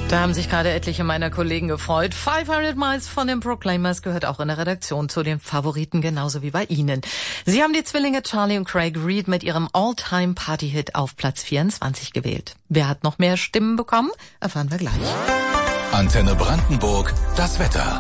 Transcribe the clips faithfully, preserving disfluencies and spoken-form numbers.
Da haben sich gerade etliche meiner Kollegen gefreut. fünfhundert Miles von den Proclaimers gehört auch in der Redaktion zu den Favoriten, genauso wie bei Ihnen. Sie haben die Zwillinge Charlie und Craig Reed mit ihrem All-Time-Party-Hit auf Platz vierundzwanzig gewählt. Wer hat noch mehr Stimmen bekommen? Erfahren wir gleich. Antenne Brandenburg, das Wetter.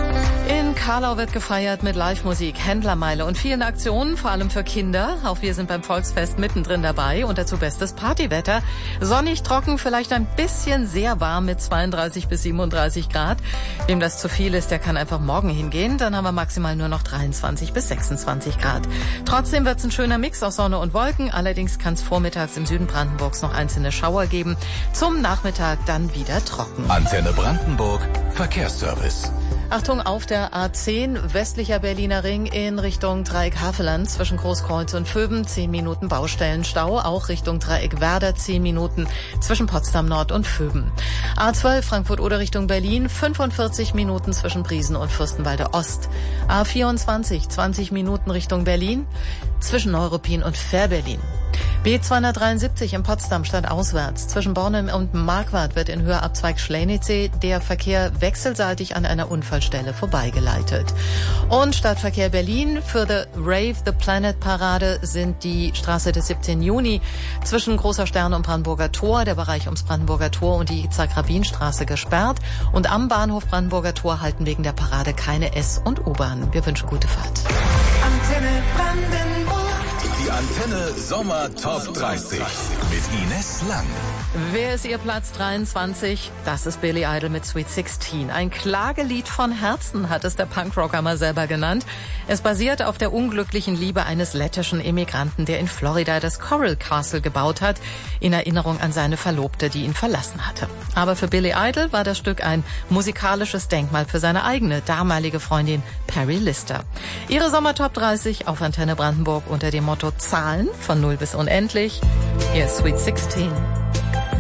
In Karlau wird gefeiert mit Live-Musik, Händlermeile und vielen Aktionen, vor allem für Kinder. Auch wir sind beim Volksfest mittendrin dabei und dazu bestes Partywetter. Sonnig, trocken, vielleicht ein bisschen sehr warm mit zweiunddreißig bis siebenunddreißig Grad. Wem das zu viel ist, der kann einfach morgen hingehen. Dann haben wir maximal nur noch dreiundzwanzig bis sechsundzwanzig Grad. Trotzdem wird es ein schöner Mix aus Sonne und Wolken. Allerdings kann es vormittags im Süden Brandenburgs noch einzelne Schauer geben. Zum Nachmittag dann wieder trocken. Antenne Brandenburg, Verkehrsservice. Achtung, auf der A zehn, westlicher Berliner Ring in Richtung Dreieck Havelland zwischen Großkreuz und Vöben, zehn Minuten Baustellenstau, auch Richtung Dreieck Werder, zehn Minuten zwischen Potsdam Nord und Vöben. A zwölf, Frankfurt oder Richtung Berlin, fünfundvierzig Minuten zwischen Briesen und Fürstenwalde Ost. A vierundzwanzig, zwanzig Minuten Richtung Berlin, zwischen Neuruppin und Fährberlin. B zweihundertdreiundsiebzig in Potsdam stadtauswärts. Zwischen Bornem und Marquardt wird in Höhe Abzweig Schlänitzee der Verkehr wechselseitig an einer Unfallstelle vorbeigeleitet. Und Stadtverkehr Berlin für The Rave the Planet Parade sind die Straße des siebzehnten Juni zwischen Großer Stern und Brandenburger Tor, der Bereich ums Brandenburger Tor und die Itzhak-Rabin-Straße gesperrt. Und am Bahnhof Brandenburger Tor halten wegen der Parade keine S- und U-Bahn. Wir wünschen gute Fahrt. Antenne Brandenburg. Die Antenne Sommer Top dreißig mit Ines Lang. Wer ist Ihr Platz dreiundzwanzig? Das ist Billy Idol mit Sweet sixteen. Ein Klagelied von Herzen hat es der Punkrocker mal selber genannt. Es basiert auf der unglücklichen Liebe eines lettischen Immigranten, der in Florida das Coral Castle gebaut hat, in Erinnerung an seine Verlobte, die ihn verlassen hatte. Aber für Billy Idol war das Stück ein musikalisches Denkmal für seine eigene damalige Freundin Perry Lister. Ihre Sommer Top dreißig auf Antenne Brandenburg unter dem Motto Zahlen von null bis unendlich. Hier ist Sweet sixteen.